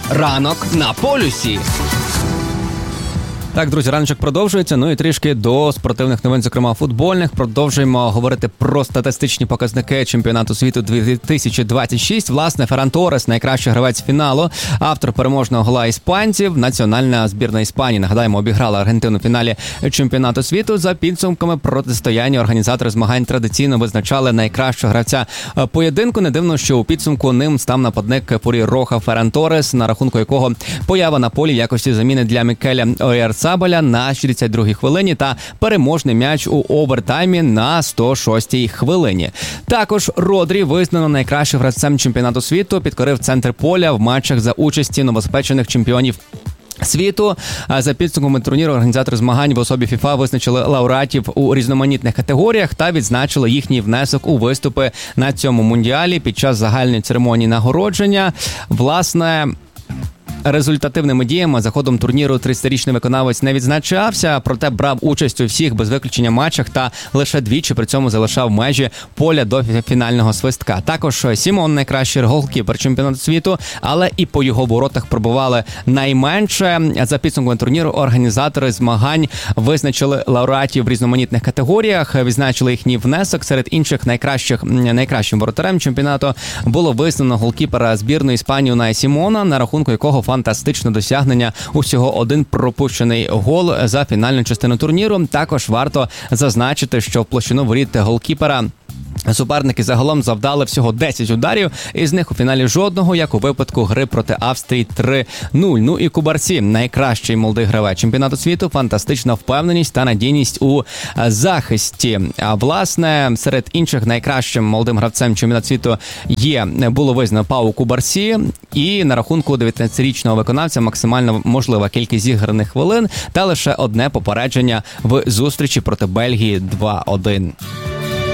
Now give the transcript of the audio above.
Ранок на полюсі. Так, друзі, раночок продовжується, і трішки до спортивних новин, зокрема футбольних. Продовжуємо говорити про статистичні показники чемпіонату світу 2026. Власне, Ферран Торрес, найкращий гравець фіналу, автор переможного гола іспанців. Національна збірна Іспанії, нагадаємо, обіграла Аргентину в фіналі чемпіонату світу. За підсумками протистояння організатори змагань традиційно визначали найкращого гравця поєдинку. Не дивно, що у підсумку ним став нападник Фурі Роха Ферран Торрес, на рахунку якого поява на полі якості заміни для Мікеля Ойярзабаля на 62-й хвилині та переможний м'яч у овертаймі на 106-й хвилині. Також Родрі визнано найкращим гравцем чемпіонату світу, підкорив центр поля в матчах за участі новоспечених чемпіонів світу. За підсумками турніру організатори змагань в особі ФІФА визначили лауреатів у різноманітних категоріях та відзначили їхній внесок у виступи на цьому мундіалі під час загальної церемонії нагородження. Власне, результативними діями за ходом турніру 30-річний виконавець не відзначався, проте брав участь у всіх без виключення матчах та лише двічі при цьому залишав межі поля до фінального свистка. Також Сімон найкращий голкіпер чемпіонату світу, але і по його воротах пробували найменше. За підсумками турніру організатори змагань визначили лауреатів в різноманітних категоріях, відзначили їхній внесок. Серед інших найкращим воротарем чемпіонату було визнано голкіпера збірної Іспанії Унаї Сімона, на рахунку якого фантастичне досягнення, усього один пропущений гол за фінальну частину турніру. Також варто зазначити, що в площину воріт голкіпера суперники загалом завдали всього 10 ударів, із них у фіналі жодного, як у випадку гри проти Австрії 3-0. І Кубарсі, найкращий молодий гравець чемпіонату світу, фантастична впевненість та надійність у захисті. А власне, серед інших найкращим молодим гравцем чемпіонату світу було визнано Пау Кубарсі, і на рахунку 19-річного виконавця максимально можлива кількість зіграних хвилин та лише одне попередження в зустрічі проти Бельгії 2-1.